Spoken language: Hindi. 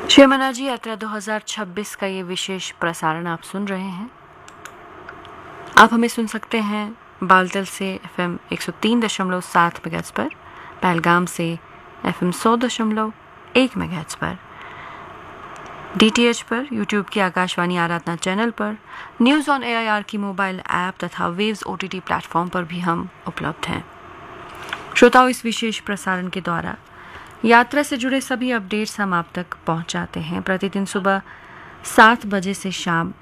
श्री अमरनाथ जी यात्रा 2026 का ये विशेष प्रसारण आप सुन रहे हैं। आप हमें सुन सकते हैं बालतल से FM 103.7 मेगाहर्ट्ज़ पर, पहलगाम से FM 100.1 मेगाहर्ट्ज़ पर, DTH पर, यूट्यूब की आकाशवाणी आराधना चैनल पर, न्यूज़ ऑन AIR की मोबाइल ऐप तथा वेव्स OTT प्लेटफॉर्म पर भी हम उपलब्ध हैं। श्रोताओं, इस विशेष प्रसारण के द्वारा यात्रा से जुड़े सभी अपडेट्स हम आप तक पहुंचाते हैं। प्रतिदिन सुबह 7 बजे से शाम